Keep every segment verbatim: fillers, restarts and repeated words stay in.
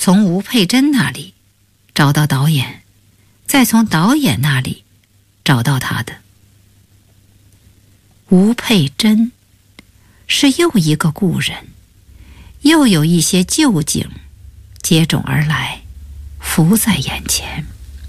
从吴佩珍那里找到导演，再从导演那里找到他的。吴佩珍是又一个故人，又有一些旧景接踵而来，浮在眼前。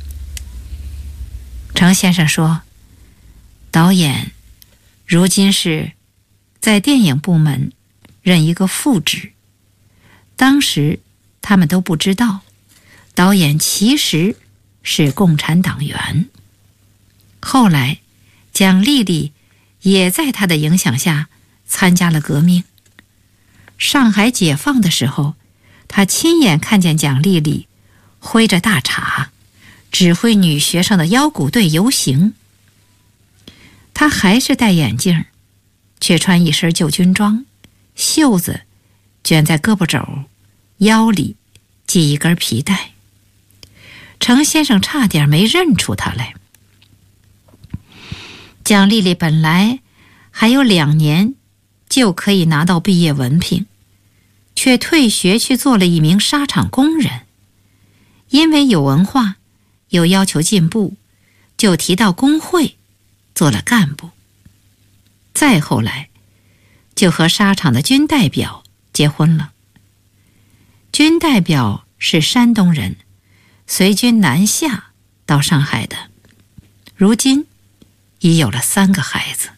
程先生说，导演如今是在电影部门任一个副职，当时他们都不知道导演其实是共产党员。后来蒋丽丽也在他的影响下参加了革命。上海解放的时候，他亲眼看见蒋丽丽挥着大槎指挥女学生的腰鼓队游行。他还是戴眼镜，却穿一身旧军装，袖子卷在胳膊肘，腰里系一根皮带。程先生差点没认出他来。蒋丽丽本来还有两年就可以拿到毕业文凭，却退学去做了一名纱厂工人。因为有文化，又要求进步，就提到工会做了干部。再后来就和纱厂的军代表结婚了。军代表是山东人，随军南下到上海的，如今已有了三个孩子。